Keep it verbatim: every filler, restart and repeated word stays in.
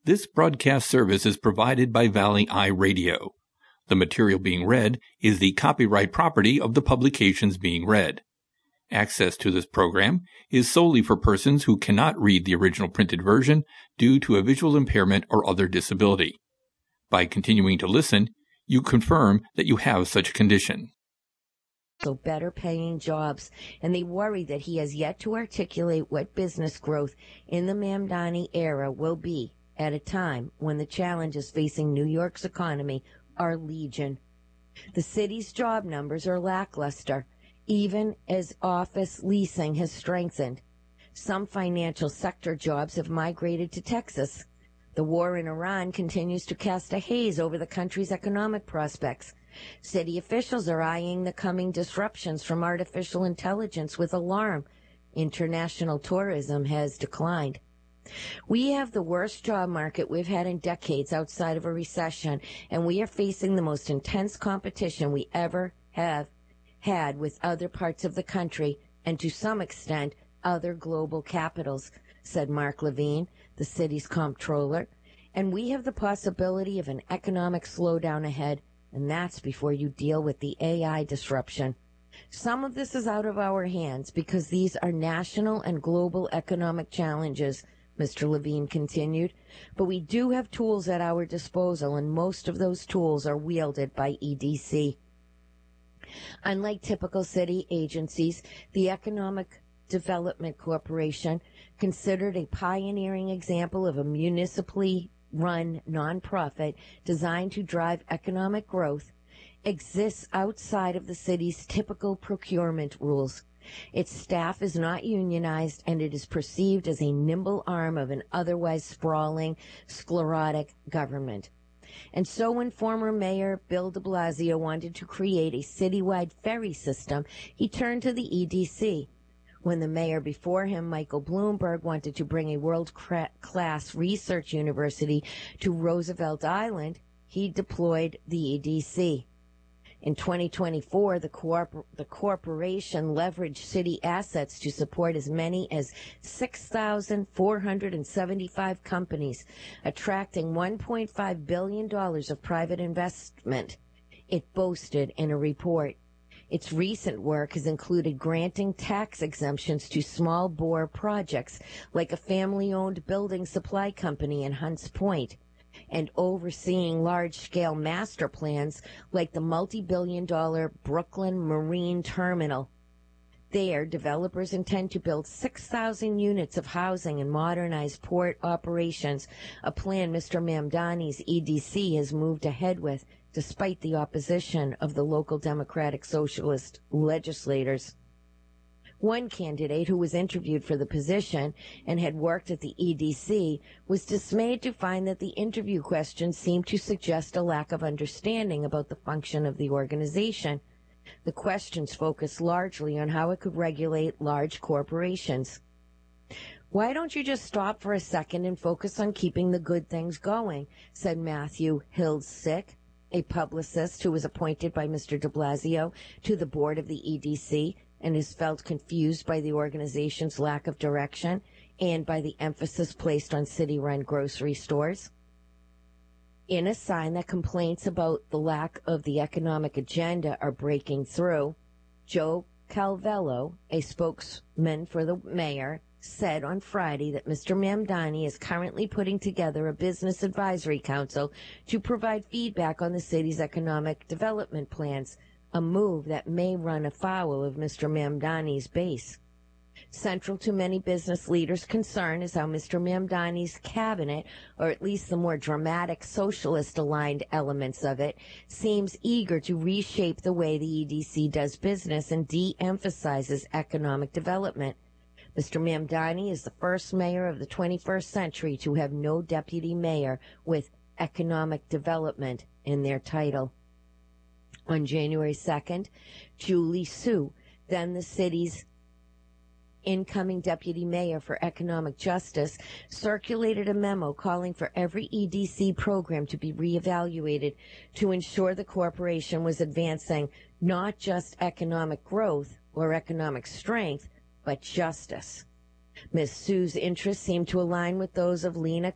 This broadcast service is provided by Valley Eye Radio. The material being read is the copyright property of the publications being read. Access to this program is solely for persons who cannot read the original printed version due to a visual impairment or other disability. By continuing to listen, you confirm that you have such a condition. So better paying jobs, and they worry that he has yet to articulate what business growth in the Mamdani era will be at a time when the challenges facing New York's economy are legion. The city's job numbers are lackluster, even as office leasing has strengthened. Some financial sector jobs have migrated to Texas. The war in Iran continues to cast a haze over the country's economic prospects. City officials are eyeing the coming disruptions from artificial intelligence with alarm. International tourism has declined. We have the worst job market we've had in decades outside of a recession, and we are facing the most intense competition we ever have had with other parts of the country and, to some extent, other global capitals, said Mark Levine, the city's comptroller. And we have the possibility of an economic slowdown ahead, and that's before you deal with the A I disruption. Some of this is out of our hands because these are national and global economic challenges, Mister Levine continued, but we do have tools at our disposal, and most of those tools are wielded by E D C. Unlike typical city agencies, the Economic Development Corporation, considered a pioneering example of a municipally run nonprofit designed to drive economic growth, exists outside of the city's typical procurement rules. Its staff is not unionized, and it is perceived as a nimble arm of an otherwise sprawling, sclerotic government. And so when former Mayor Bill de Blasio wanted to create a citywide ferry system, he turned to the E D C. When the mayor before him, Michael Bloomberg, wanted to bring a world-class research university to Roosevelt Island, he deployed the E D C. In twenty twenty-four, the, corp- the corporation leveraged city assets to support as many as six thousand four hundred seventy-five companies, attracting one point five billion dollars of private investment, it boasted in a report. Its recent work has included granting tax exemptions to small bore projects like a family-owned building supply company in Hunts Point, and overseeing large-scale master plans like the multi-billion dollar Brooklyn Marine Terminal. There, developers intend to build six thousand units of housing and modernize port operations, a plan Mister Mamdani's E D C has moved ahead with, despite the opposition of the local Democratic Socialist legislators. One candidate who was interviewed for the position and had worked at the E D C was dismayed to find that the interview questions seemed to suggest a lack of understanding about the function of the organization. The questions focused largely on how it could regulate large corporations. "Why don't you just stop for a second and focus on keeping the good things going?" said Matthew Hiltzik, a publicist who was appointed by Mister de Blasio to the board of the E D C and is felt confused by the organization's lack of direction and by the emphasis placed on city-run grocery stores. In a sign that complaints about the lack of the economic agenda are breaking through, Joe Calvello, a spokesman for the mayor, said on Friday that Mister Mamdani is currently putting together a business advisory council to provide feedback on the city's economic development plans, a move that may run afoul of Mister Mamdani's base. Central to many business leaders' concern is how Mister Mamdani's cabinet, or at least the more dramatic socialist-aligned elements of it, seems eager to reshape the way the E D C does business and de-emphasizes economic development. Mister Mamdani is the first mayor of the twenty-first century to have no deputy mayor with economic development in their title. On January second, Julie Su, then the city's incoming deputy mayor for economic justice, circulated a memo calling for every E D C program to be reevaluated to ensure the corporation was advancing not just economic growth or economic strength, but justice. Miz Su's interests seem to align with those of Lena